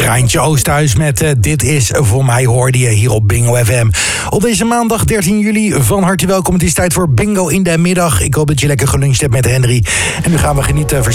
Kraantje Oosthuis met Dit is voor mij, hoorde je hier op Bingo FM. Op deze maandag 13 juli van harte welkom. Het is tijd voor Bingo in de middag. Ik hoop dat je lekker geluncht hebt met Henry. En nu gaan we genieten